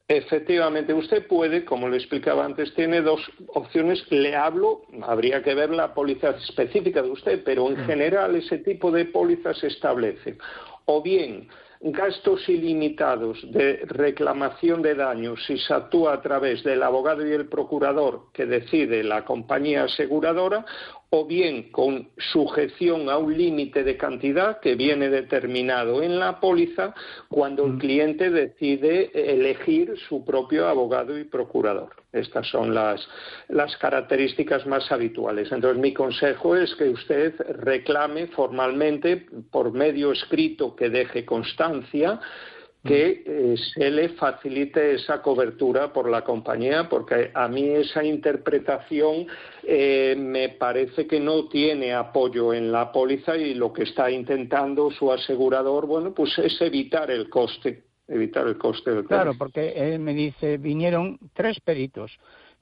Efectivamente, usted puede, como le explicaba antes, tiene dos opciones. Le hablo, habría que ver la póliza específica de usted, pero en general ese tipo de pólizas se establece. O bien gastos ilimitados de reclamación de daños si se actúa a través del abogado y el procurador que decide la compañía aseguradora, o bien con sujeción a un límite de cantidad que viene determinado en la póliza cuando el cliente decide elegir su propio abogado y procurador. Estas son las características más habituales. Entonces, mi consejo es que usted reclame formalmente, por medio escrito que deje constancia, que se le facilite esa cobertura por la compañía, porque a mí esa interpretación me parece que no tiene apoyo en la póliza, y lo que está intentando su asegurador, bueno, pues es evitar el coste del Claro, porque me dice, vinieron 3 peritos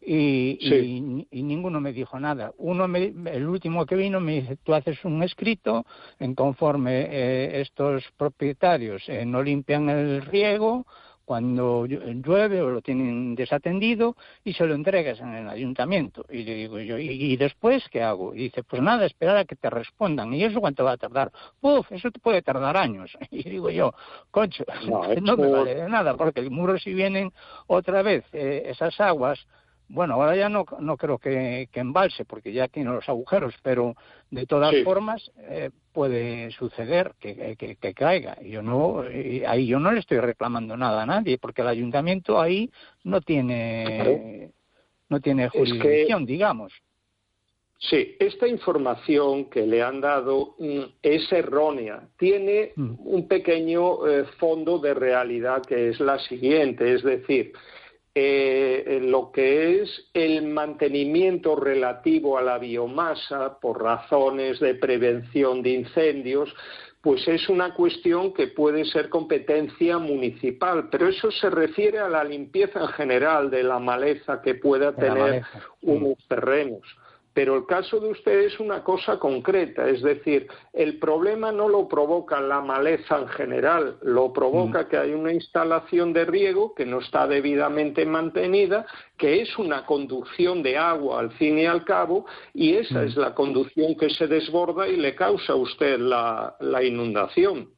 y ninguno me dijo nada. El último que vino me dice, tú haces un escrito en conforme estos propietarios no limpian el riego cuando llueve o lo tienen desatendido, y se lo entregas en el ayuntamiento. Y le digo yo, ¿y después qué hago? Y dice, pues nada, esperar a que te respondan. ¿Y eso cuánto va a tardar? Eso te puede tardar años. Y digo yo, concho, no me vale de nada, porque el muro, si vienen otra vez esas aguas, bueno, ahora ya no creo que embalse, porque ya tiene los agujeros, pero de todas formas puede suceder que caiga. Ahí yo no le estoy reclamando nada a nadie, porque el ayuntamiento ahí no tiene jurisdicción, digamos. Sí, esta información que le han dado es errónea. Tiene un pequeño fondo de realidad, que es la siguiente, es decir, lo que es el mantenimiento relativo a la biomasa por razones de prevención de incendios, pues es una cuestión que puede ser competencia municipal, pero eso se refiere a la limpieza en general de la maleza que pueda tener unos terrenos. Pero el caso de usted es una cosa concreta, es decir, el problema no lo provoca la maleza en general, lo provoca que hay una instalación de riego que no está debidamente mantenida, que es una conducción de agua al fin y al cabo, y esa es la conducción que se desborda y le causa a usted la inundación.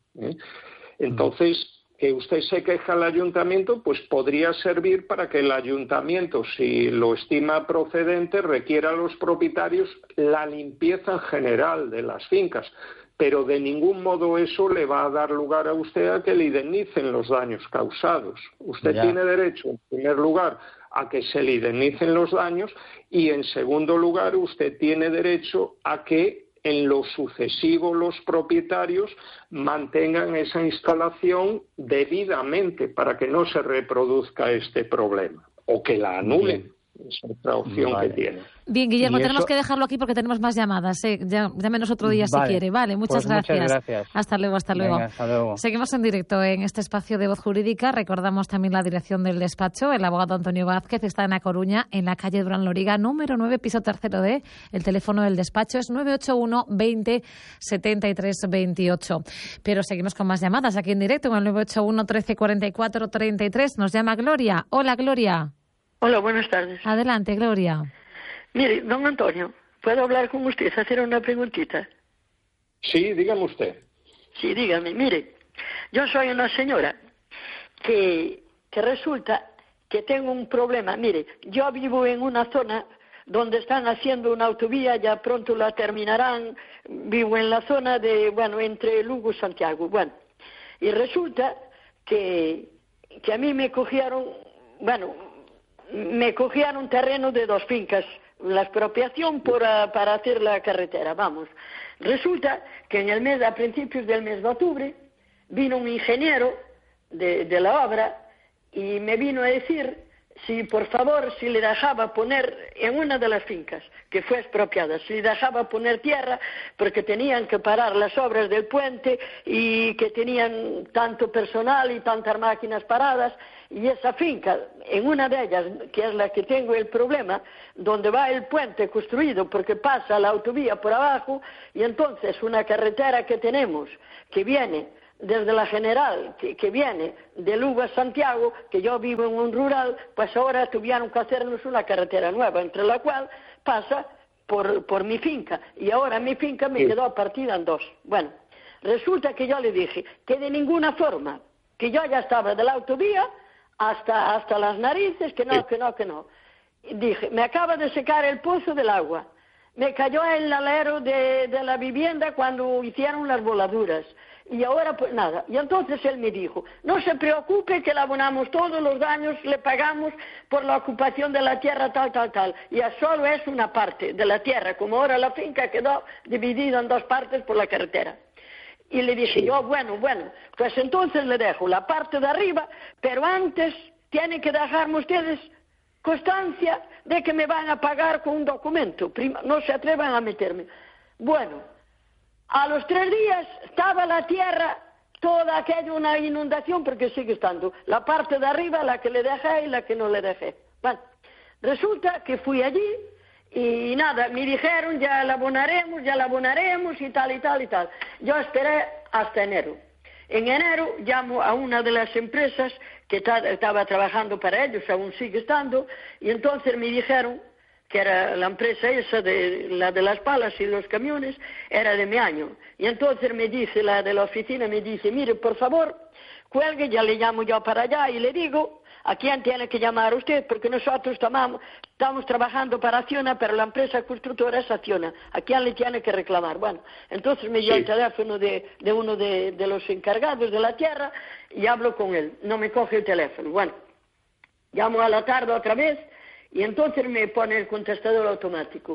Entonces, que usted se queja al ayuntamiento, pues podría servir para que el ayuntamiento, si lo estima procedente, requiera a los propietarios la limpieza en general de las fincas. Pero de ningún modo eso le va a dar lugar a usted a que le indemnicen los daños causados. Usted tiene derecho, en primer lugar, a que se le indemnicen los daños, y en segundo lugar, usted tiene derecho a que en lo sucesivo los propietarios mantengan esa instalación debidamente para que no se reproduzca este problema, o que la anulen. Es otra opción que tiene. Bien, Guillermo, tenemos que dejarlo aquí porque tenemos más llamadas. Llámenos otro día si quiere. Vale, muchas gracias. Hasta luego, hasta luego. Venga, hasta luego. Seguimos en directo en este espacio de Voz Jurídica. Recordamos también la dirección del despacho. El abogado Antonio Vázquez está en A Coruña, en la calle Durán Loriga, número 9, piso 3D. El teléfono del despacho es 981 20 73 28. Pero seguimos con más llamadas aquí en directo en el 981 13 44 33. Nos llama Gloria. Hola, Gloria. Hola, buenas tardes. Adelante, Gloria. Mire, don Antonio, ¿puedo hablar con usted, hacer una preguntita? Sí, dígame usted. Sí, dígame. Mire, yo soy una señora que resulta que tengo un problema. Mire, yo vivo en una zona donde están haciendo una autovía, ya pronto la terminarán. Vivo en la zona de, entre Lugo y Santiago. Y resulta que a mí me cogieron, terreno de 2 fincas, la expropiación para hacer la carretera, Resulta que a principios del mes de octubre, vino un ingeniero de la obra y me vino a decir si por favor, si le dejaba poner en una de las fincas que fue expropiada, si le dejaba poner tierra, porque tenían que parar las obras del puente y que tenían tanto personal y tantas máquinas paradas, y esa finca, en una de ellas, que es la que tengo el problema, donde va el puente construido, porque pasa la autovía por abajo, y entonces una carretera que tenemos, que viene desde la General, que viene de Lugo a Santiago, que yo vivo en un rural, pues ahora tuvieron que hacernos una carretera nueva, entre la cual pasa por mi finca, y ahora mi finca me quedó partida en dos. Bueno, resulta que yo le dije que de ninguna forma, que yo ya estaba de la autovía hasta las narices, que no. Y dije, me acaba de secar el pozo del agua, me cayó el alero de la vivienda cuando hicieron las voladuras, y ahora pues nada. Y entonces él me dijo, no se preocupe que le abonamos todos los daños, le pagamos por la ocupación de la tierra tal, y ya solo es una parte de la tierra, como ahora la finca quedó dividida en dos partes por la carretera. Y le dije yo, bueno, pues entonces le dejo la parte de arriba, pero antes tienen que dejarme ustedes constancia de que me van a pagar con un documento, no se atrevan a meterme. Bueno, a los 3 días estaba la tierra, toda aquella una inundación, porque sigue estando la parte de arriba, la que le dejé y la que no le dejé. Bueno, resulta que fui allí y nada, me dijeron ya la abonaremos y tal. Yo esperé hasta enero. En enero llamo a una de las empresas que estaba trabajando para ellos, aún sigue estando, y entonces me dijeron que era la empresa esa, la de las palas y los camiones, era de mi año. Y entonces me dice la de la oficina, me dice, mire, por favor, cuelgue, ya le llamo yo para allá y le digo a quién tiene que llamar usted, porque nosotros estamos trabajando para Acciona, pero la empresa constructora es Acciona. ¿A quién le tiene que reclamar? Bueno, entonces me dio el teléfono de uno de los encargados de la tierra y hablo con él. No me coge el teléfono. Bueno, llamo a la tarde otra vez y entonces me pone el contestador automático.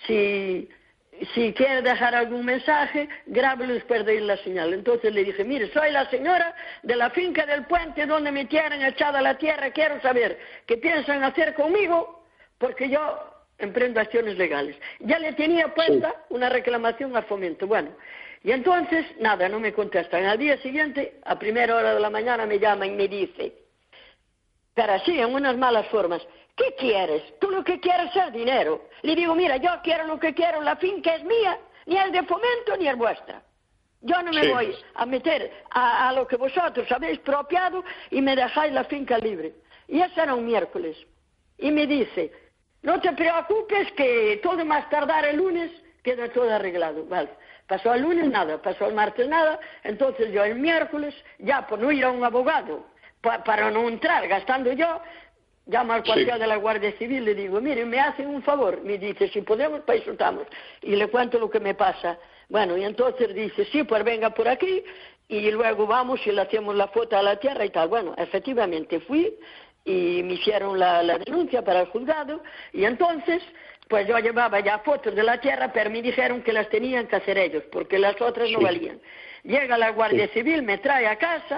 Si quiere dejar algún mensaje, grábelo después de ir la señal. Entonces le dije, mire, soy la señora de la finca del puente donde me tienen echada la tierra, quiero saber qué piensan hacer conmigo, porque yo emprendo acciones legales. Ya le tenía puesta una reclamación a Fomento. Bueno, y entonces, nada, no me contestan. Al día siguiente, a primera hora de la mañana, me llaman y me dice, pero así, en unas malas formas, ¿qué quieres? Tú lo que quieres es dinero. Le digo, mira, yo quiero lo que quiero, la finca es mía, ni es de Fomento ni es vuestra. Yo no me voy a meter a lo que vosotros habéis expropiado y me dejáis la finca libre. Y eso era un miércoles. Y me dice, no te preocupes que todo más tardar el lunes queda todo arreglado. Vale. Pasó el lunes nada, pasó el martes nada, entonces yo el miércoles, ya por no ir a un abogado, para no entrar gastando yo, llamo al cuartel de la Guardia Civil y le digo, mire, me hacen un favor. Me dice, si podemos, pues soltamos. Y le cuento lo que me pasa. Bueno, y entonces dice, sí, pues venga por aquí y luego vamos y le hacemos la foto a la tierra y tal. Bueno, efectivamente fui y me hicieron la denuncia para el juzgado y entonces, pues yo llevaba ya fotos de la tierra, pero me dijeron que las tenían que hacer ellos, porque las otras no valían. Llega la Guardia Civil, me trae a casa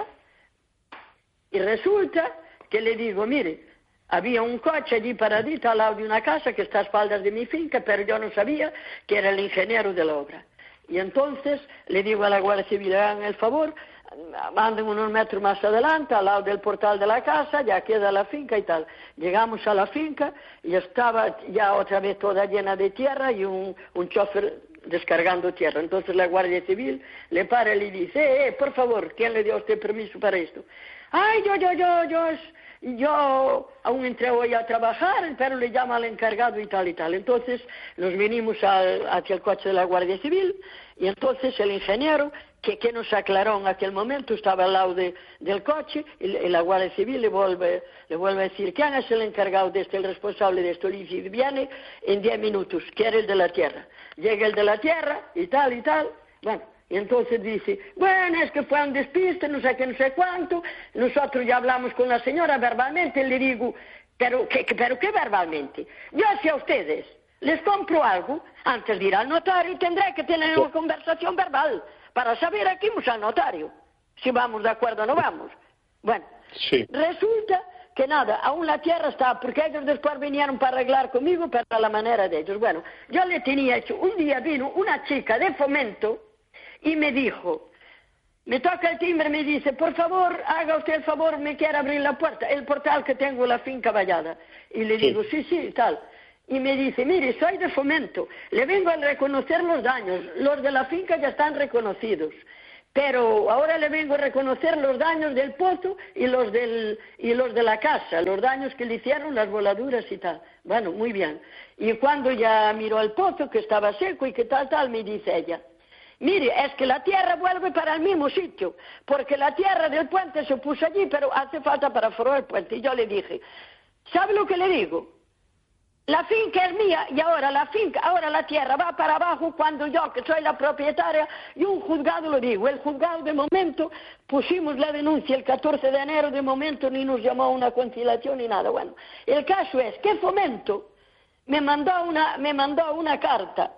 y resulta que le digo, mire, había un coche allí paradito al lado de una casa que está a espaldas de mi finca, pero yo no sabía que era el ingeniero de la obra. Y entonces le digo a la Guardia Civil, hagan el favor, manden unos metros más adelante, al lado del portal de la casa, ya queda la finca y tal. Llegamos a la finca y estaba ya otra vez toda llena de tierra y un chofer descargando tierra. Entonces la Guardia Civil le para y le dice, por favor, ¿quién le dio a usted permiso para esto? Ay, yo aún entré hoy a trabajar, pero le llama al encargado y tal. Entonces nos vinimos hacia el coche de la Guardia Civil y entonces el ingeniero, que nos aclaró en aquel momento, estaba al lado del coche y la Guardia Civil le vuelve a decir, ¿quién es el encargado de esto, el responsable de esto? Le dice, viene en 10 minutos, que era el de la tierra. Llega el de la tierra y tal. Bueno, y entonces dice, bueno, es que fue un despiste, no sé qué, no sé cuánto. Nosotros ya hablamos con la señora verbalmente, le digo, ¿pero qué verbalmente? Yo si a ustedes les compro algo, antes de ir al notario tendré que tener una conversación verbal para saber aquí vamos al notario, si vamos de acuerdo o no vamos. Bueno, resulta que nada, aún la tierra está, porque ellos después vinieron para arreglar conmigo, pero a la manera de ellos. Bueno, yo le tenía hecho, un día vino una chica de Fomento y me dijo, me toca el timbre, me dice, por favor, haga usted el favor, me quiere abrir la puerta, el portal que tengo en la finca vallada. Y le digo, sí, tal. Y me dice, mire, soy de Fomento, le vengo a reconocer los daños, los de la finca ya están reconocidos, pero ahora le vengo a reconocer los daños del pozo y los de la casa, los daños que le hicieron las voladuras y tal. Bueno, muy bien. Y cuando ya miró el pozo, que estaba seco y que tal, me dice ella, mire, es que la tierra vuelve para el mismo sitio, porque la tierra del puente se puso allí, pero hace falta para forrar el puente. Y yo le dije, ¿sabe lo que le digo? La finca es mía y ahora la tierra va para abajo cuando yo, que soy la propietaria, y un juzgado lo digo. El juzgado de momento, pusimos la denuncia el 14 de enero, de momento ni nos llamó a una conciliación ni nada. Bueno, el caso es que Fomento me mandó una carta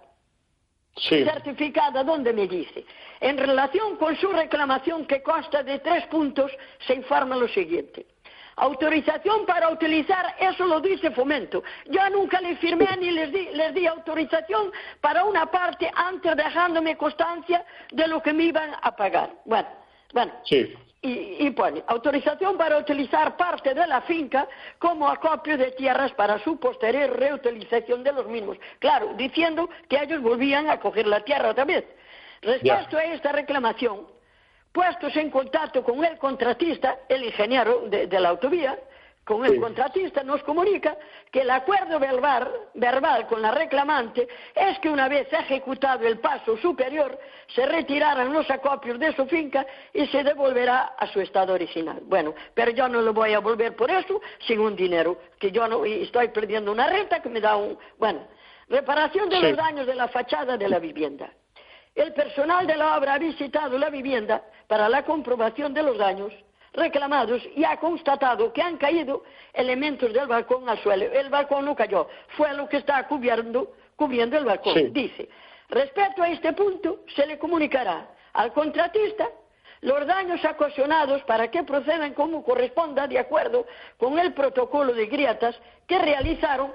certificada donde me dice, en relación con su reclamación que consta de 3 puntos, se informa lo siguiente. Autorización para utilizar, eso lo dice Fomento. Yo nunca le firmé ni les di autorización para una parte antes dejándome constancia de lo que me iban a pagar. Bueno. Sí. Y pone, autorización para utilizar parte de la finca como acopio de tierras para su posterior reutilización de los mismos. Claro, diciendo que ellos volvían a coger la tierra otra vez. Respecto a esta reclamación, puestos en contacto con el contratista, el ingeniero de la autovía, con el contratista nos comunica que el acuerdo verbal con la reclamante es que una vez ejecutado el paso superior se retirarán los acopios de su finca y se devolverá a su estado original. Bueno, pero yo no lo voy a volver por eso sin un dinero, que yo no estoy perdiendo una renta que me da un... Bueno, reparación de los daños de la fachada de la vivienda. El personal de la obra ha visitado la vivienda para la comprobación de los daños reclamados y ha constatado que han caído elementos del balcón al suelo. El balcón no cayó, fue lo que está cubriendo el balcón. Sí. Dice, respecto a este punto, se le comunicará al contratista los daños ocasionados para que procedan como corresponda de acuerdo con el protocolo de grietas que realizaron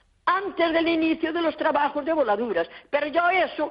antes del inicio de los trabajos de voladuras. Pero yo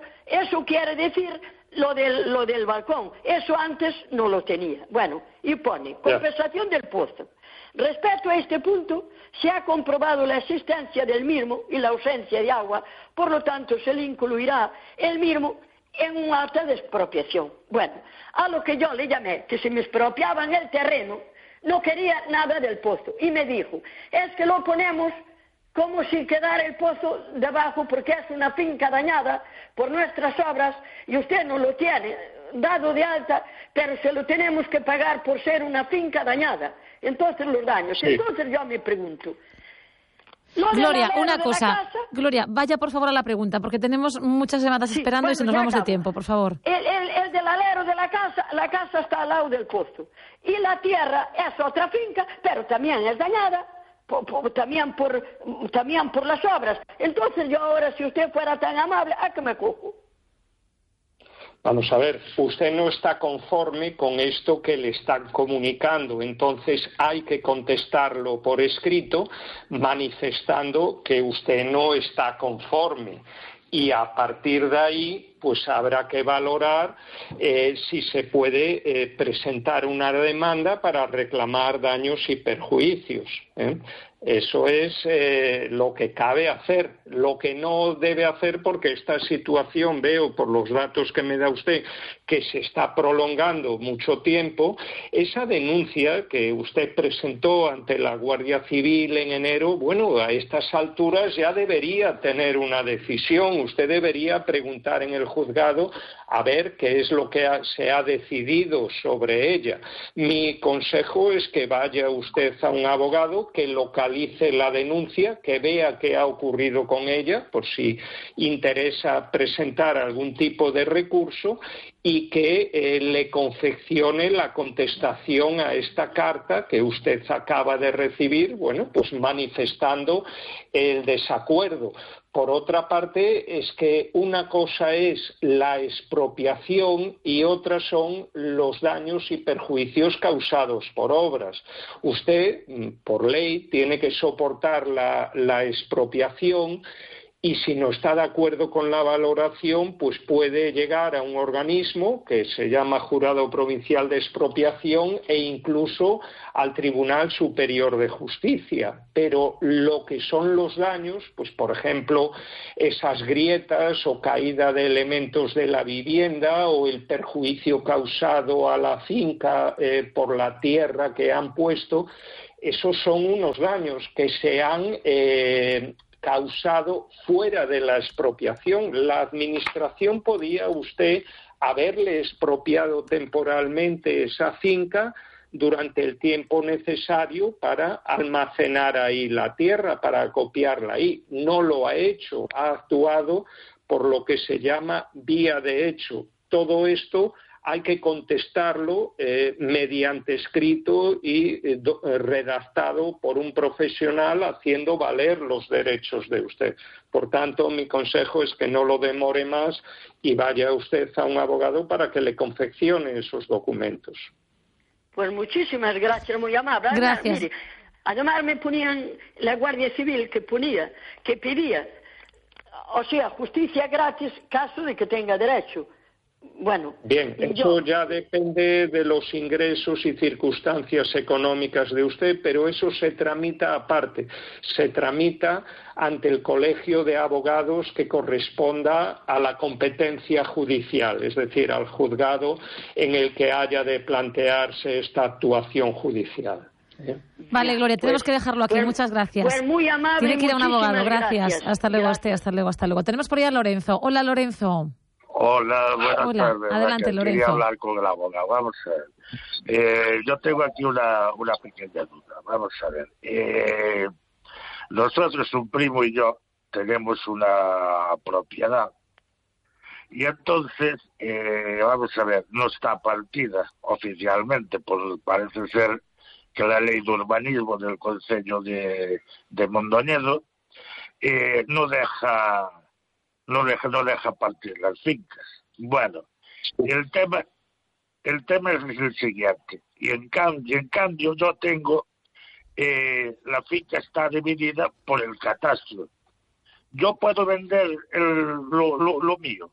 eso quiere decir lo del balcón. Eso antes no lo tenía. Bueno, y pone, compensación del pozo. Respecto a este punto, se ha comprobado la existencia del mismo y la ausencia de agua, por lo tanto se le incluirá el mismo en un acta de expropiación. Bueno, a lo que yo le llamé, que si me expropiaban el terreno, no quería nada del pozo. Y me dijo, es que lo ponemos como si quedara el pozo debajo porque es una finca dañada por nuestras obras y usted no lo tiene dado de alta, pero se lo tenemos que pagar por ser una finca dañada. Entonces los daños. Sí. Entonces yo me pregunto. Gloria, una cosa. Gloria, vaya por favor a la pregunta, porque tenemos muchas llamadas esperando y se nos vamos de tiempo, por favor. El del alero de la casa está al lado del pozo. Y la tierra es otra finca, pero también es dañada. También por las obras. Entonces yo ahora, si usted fuera tan amable, ¿a qué me cojo? Vamos a ver, usted no está conforme con esto que le están comunicando, entonces hay que contestarlo por escrito manifestando que usted no está conforme. Y a partir de ahí, pues habrá que valorar si se puede presentar una demanda para reclamar daños y perjuicios. Eso es lo que cabe hacer. Lo que no debe hacer, porque esta situación, veo por los datos que me da usted, que se está prolongando mucho tiempo, esa denuncia que usted presentó ante la Guardia Civil en enero, bueno, a estas alturas ya debería tener una decisión. Usted debería preguntar en el juzgado a ver qué es lo que se ha decidido sobre ella. Mi consejo es que vaya usted a un abogado que localice la denuncia, que vea qué ha ocurrido con ella, por si interesa presentar algún tipo de recurso, y que le confeccione la contestación a esta carta que usted acaba de recibir, bueno, pues manifestando el desacuerdo. Por otra parte, es que una cosa es la expropiación y otra son los daños y perjuicios causados por obras. Usted, por ley, tiene que soportar la expropiación y si no está de acuerdo con la valoración, pues puede llegar a un organismo que se llama Jurado Provincial de Expropiación e incluso al Tribunal Superior de Justicia. Pero lo que son los daños, pues por ejemplo, esas grietas o caída de elementos de la vivienda o el perjuicio causado a la finca por la tierra que han puesto, esos son unos daños que se han causado fuera de la expropiación. La administración podía usted haberle expropiado temporalmente esa finca durante el tiempo necesario para almacenar ahí la tierra, para acopiarla ahí. No lo ha hecho, ha actuado por lo que se llama vía de hecho. Todo esto hay que contestarlo mediante escrito y redactado por un profesional haciendo valer los derechos de usted. Por tanto, mi consejo es que no lo demore más y vaya usted a un abogado para que le confeccione esos documentos. Pues muchísimas gracias, muy amable. Gracias. Mire, además me ponían la Guardia Civil que pedía, o sea, justicia gratis caso de que tenga derecho. Bueno, bien, eso ya depende de los ingresos y circunstancias económicas de usted, pero eso se tramita aparte, se tramita ante el Colegio de Abogados que corresponda a la competencia judicial, es decir, al juzgado en el que haya de plantearse esta actuación judicial. Vale, Gloria, tenemos que dejarlo aquí. Muchas gracias. Pues muy amable. Tiene que ir a un abogado. Gracias. Hasta luego, Gracias. hasta luego. Tenemos por ahí a Lorenzo. Hola, Lorenzo. Hola, buenas tardes. Adelante, Lorenzo. Quería hablar con el abogado. Vamos a ver. Yo tengo aquí una pequeña duda. Vamos a ver. Nosotros, un primo y yo, tenemos una propiedad. Y entonces, vamos a ver, no está partida oficialmente, parece ser que la ley de urbanismo del Concello de Mondoñedo no deja partir las fincas. Bueno, el tema es el siguiente. Y en cambio yo tengo, la finca está dividida por el catastro. ¿Yo puedo vender lo mío?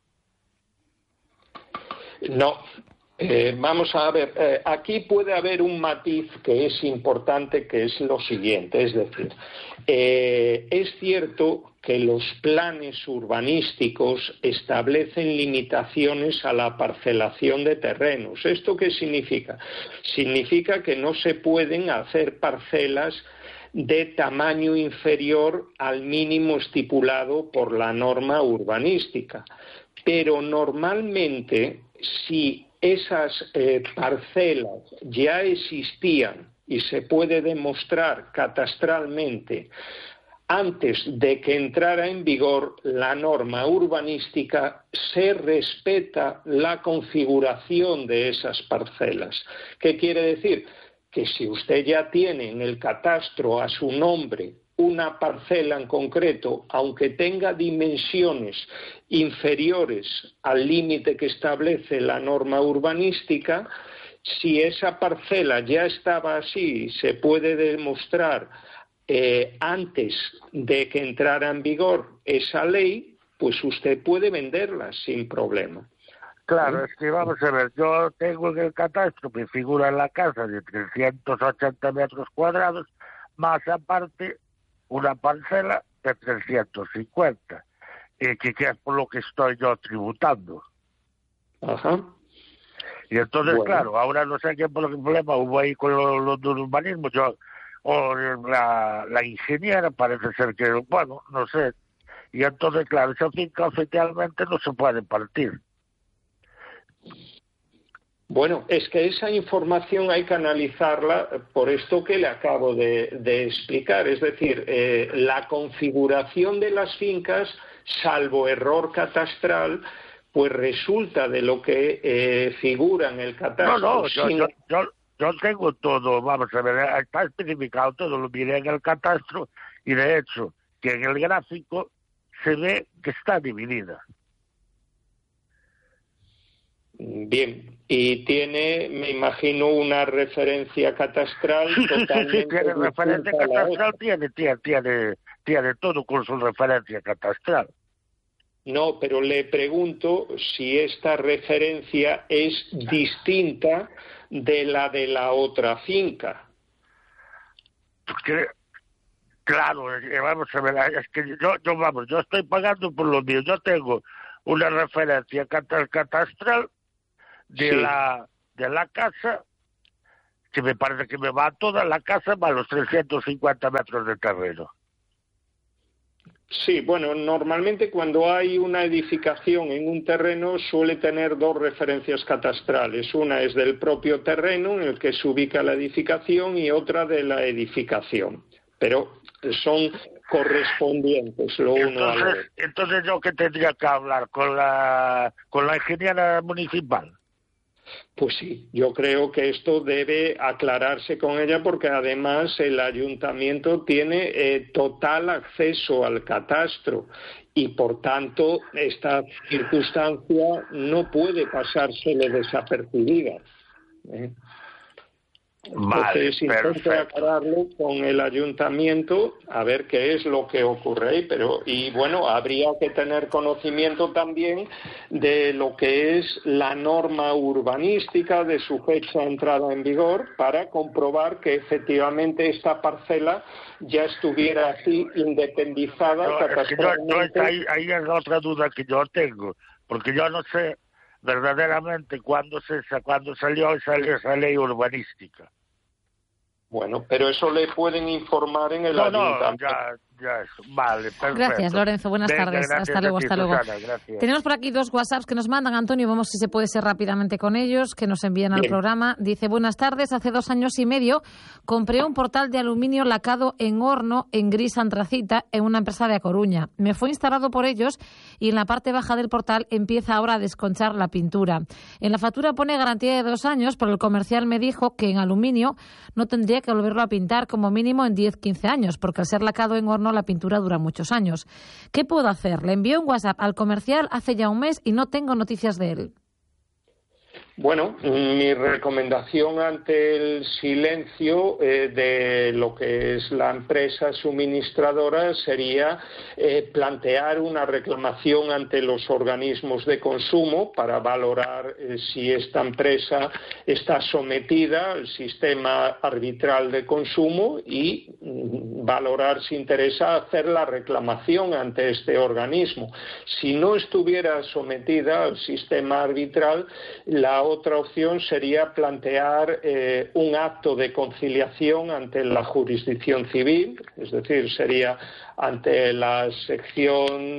No. Vamos a ver, aquí puede haber un matiz que es importante, que es lo siguiente, es decir, es cierto que los planes urbanísticos establecen limitaciones a la parcelación de terrenos. ¿Esto qué significa? Significa que no se pueden hacer parcelas de tamaño inferior al mínimo estipulado por la norma urbanística. Pero normalmente, si esas parcelas ya existían y se puede demostrar catastralmente antes de que entrara en vigor la norma urbanística, se respeta la configuración de esas parcelas. ¿Qué quiere decir? Que si usted ya tiene en el catastro a su nombre una parcela en concreto, aunque tenga dimensiones inferiores al límite que establece la norma urbanística, si esa parcela ya estaba así, se puede demostrar antes de que entrara en vigor esa ley, pues usted puede venderla sin problema. Claro, es que vamos a ver, yo tengo en el catastro, me figura en la casa de 380 metros cuadrados, más aparte una parcela de 350, que es por lo que estoy yo tributando. Ajá. Y entonces, bueno, claro, ahora no sé qué problema hubo ahí con los de urbanismo, o la ingeniera parece ser que, bueno, no sé. Y entonces, claro, esa finca oficialmente no se puede partir. Bueno, es que esa información hay que analizarla por esto que le acabo de explicar. Es decir, la configuración de las fincas, salvo error catastral, pues resulta de lo que figura en el catastro. Yo tengo todo, vamos a ver, está especificado todo, lo miré en el catastro y de hecho que en el gráfico se ve que está dividida. Bien, y tiene, me imagino, una referencia catastral totalmente sí, tiene referencia catastral, tiene todo con su referencia catastral. No, pero le pregunto si esta referencia es distinta de la otra finca. Porque, claro, vamos a ver, es que yo estoy pagando por lo mío. Yo tengo una referencia catastral de la casa, que me parece que me va toda la casa, va a los 350 metros de terreno. Sí, bueno, normalmente cuando hay una edificación en un terreno suele tener dos referencias catastrales. Una es del propio terreno en el que se ubica la edificación y otra de la edificación. Pero son correspondientes lo uno al otro. Entonces yo que tendría que hablar con la ingeniera municipal. Pues sí, yo creo que esto debe aclararse con ella porque además el ayuntamiento tiene total acceso al catastro y por tanto esta circunstancia no puede pasársele desapercibida. Entonces intento aclararlo con el ayuntamiento a ver qué es lo que ocurre ahí, y bueno, habría que tener conocimiento también de lo que es la norma urbanística, de su fecha de entrada en vigor, para comprobar que efectivamente esta parcela ya estuviera así independizada catastralmente. Ahí es otra duda que yo tengo, porque yo no sé verdaderamente cuándo salió esa ley urbanística. Bueno, pero eso le pueden informar en el ayuntamiento. Ya, vale, perfecto. Gracias, Lorenzo. Buenas tardes. Hasta luego. Susana, tenemos por aquí 2 WhatsApps que nos mandan, Antonio, vamos si se puede ser rápidamente con ellos, que nos envían al programa. Dice, buenas tardes, hace 2 años y medio compré un portal de aluminio lacado en horno en gris antracita en una empresa de A Coruña. Me fue instalado por ellos y en la parte baja del portal empieza ahora a desconchar la pintura. En la factura pone garantía de 2 años, pero el comercial me dijo que en aluminio no tendría que volverlo a pintar como mínimo en 10-15 años, porque al ser lacado en horno la pintura dura muchos años. ¿Qué puedo hacer? Le envié un WhatsApp al comercial hace ya un mes y no tengo noticias de él. Bueno, mi recomendación ante el silencio de lo que es la empresa suministradora sería plantear una reclamación ante los organismos de consumo para valorar si esta empresa está sometida al sistema arbitral de consumo y valorar si interesa hacer la reclamación ante este organismo. Si no estuviera sometida al sistema arbitral, la otra opción sería plantear un acto de conciliación ante la jurisdicción civil, es decir, sería ante la sección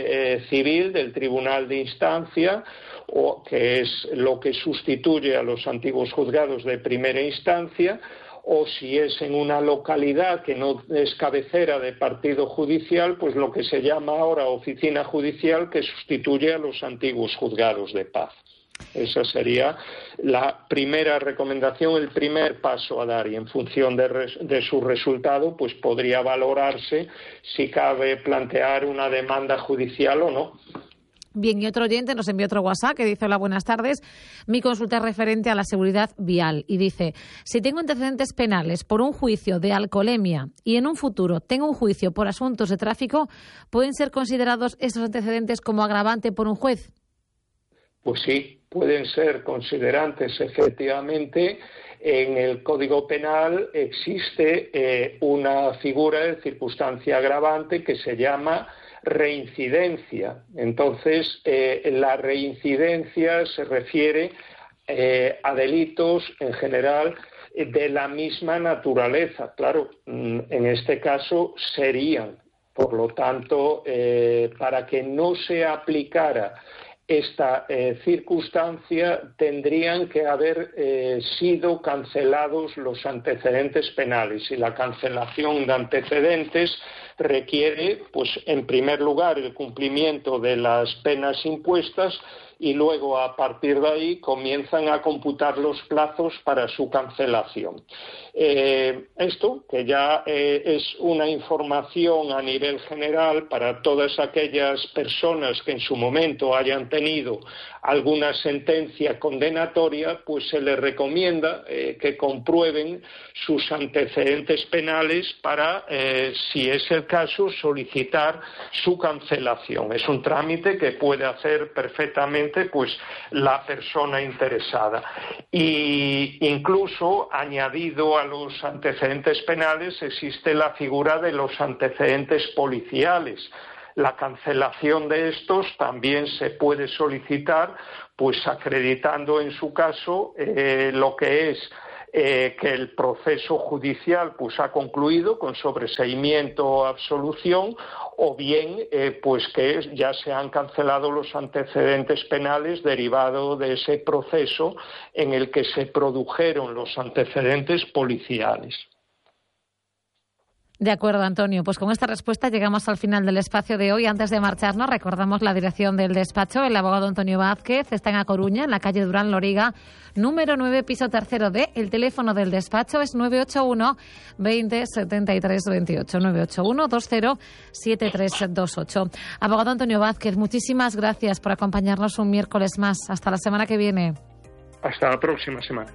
civil del Tribunal de Instancia, o que es lo que sustituye a los antiguos juzgados de primera instancia, o si es en una localidad que no es cabecera de partido judicial, pues lo que se llama ahora oficina judicial, que sustituye a los antiguos juzgados de paz. Esa sería la primera recomendación, el primer paso a dar, y en función de su resultado pues podría valorarse si cabe plantear una demanda judicial o no. Bien, y otro oyente nos envió otro WhatsApp que dice, hola, buenas tardes, mi consulta es referente a la seguridad vial y dice, si tengo antecedentes penales por un juicio de alcoholemia y en un futuro tengo un juicio por asuntos de tráfico, ¿pueden ser considerados estos antecedentes como agravante por un juez? Pues sí, pueden ser considerantes, efectivamente. En el Código Penal existe una figura de circunstancia agravante que se llama reincidencia. Entonces, la reincidencia se refiere a delitos en general de la misma naturaleza. Claro, en este caso serían. Por lo tanto, para que no se aplicara esta circunstancia, tendrían que haber sido cancelados los antecedentes penales, y la cancelación de antecedentes requiere, pues, en primer lugar, el cumplimiento de las penas impuestas y luego, a partir de ahí, comienzan a computar los plazos para su cancelación. Esto, que ya es una información a nivel general para todas aquellas personas que en su momento hayan tenido alguna sentencia condenatoria, pues se les recomienda que comprueben sus antecedentes penales para, si es el caso, solicitar su cancelación. Es un trámite que puede hacer perfectamente pues la persona interesada. Y incluso, añadido a los antecedentes penales, existe la figura de los antecedentes policiales. La cancelación de estos también se puede solicitar, pues acreditando en su caso lo que es que el proceso judicial pues ha concluido con sobreseimiento o absolución, o bien pues que ya se han cancelado los antecedentes penales derivados de ese proceso en el que se produjeron los antecedentes policiales. De acuerdo, Antonio. Pues con esta respuesta llegamos al final del espacio de hoy. Antes de marcharnos, recordamos la dirección del despacho. El abogado Antonio Vázquez está en A Coruña, en la calle Durán Loriga, número 9, piso 3D. El teléfono del despacho es 981 20 73 28, 981 20 73 28. Abogado Antonio Vázquez, muchísimas gracias por acompañarnos un miércoles más. Hasta la semana que viene. Hasta la próxima semana.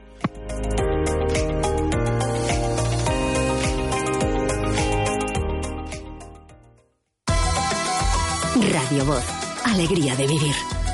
Radio Voz, alegría de vivir.